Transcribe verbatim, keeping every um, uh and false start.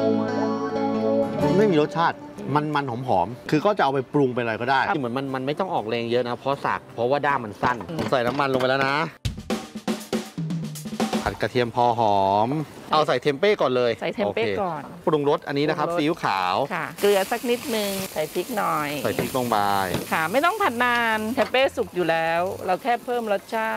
ไม่มีรสชาติมันมันหอมหอมคือก็จะเอาไปปรุงเป็นอะไรก็ได้ที่เหมือนมันมันไม่ต้องออกแรงเยอะนะเพราะสักเพราะว่าด้ามมันสั้นผมใส่น้ำมันลงไปแล้วนะผัดกระเทียมพอหอมเอาใส่เทมเป้ก่อนเลยใส่เทมเป้ก่อนปรุงรสอันนี้นะครับซีอิ๊วขาวค่ะเกลือสักนิดนึงใส่พริกหน่อยใส่พริกลงไปค่ะไม่ต้องผัดนานเทมเป้สุกอยู่แล้ว เราแค่เพิ่มรสชาติ